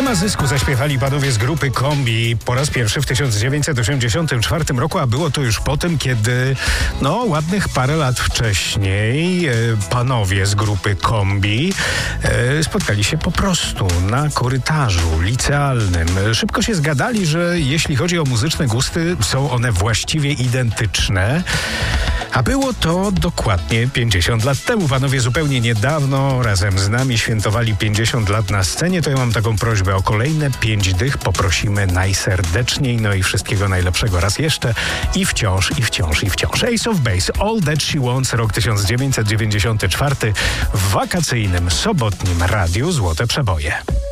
ma zysku zaśpiewali panowie z grupy Kombi po raz pierwszy w 1984 roku, a było to już po tym, kiedy ładnych parę lat wcześniej panowie z grupy Kombi spotkali się po prostu na korytarzu licealnym. Szybko się zgadali, że jeśli chodzi o muzyczne gusty, są one właściwie identyczne. A było to dokładnie 50 lat temu. Panowie zupełnie niedawno razem z nami świętowali 50 lat na scenie. To ja mam taką prośbę o kolejne 5 dych. Poprosimy najserdeczniej. I wszystkiego najlepszego raz jeszcze. I wciąż. Ace of Base, All That She Wants, rok 1994 w wakacyjnym, sobotnim Radiu Złote Przeboje.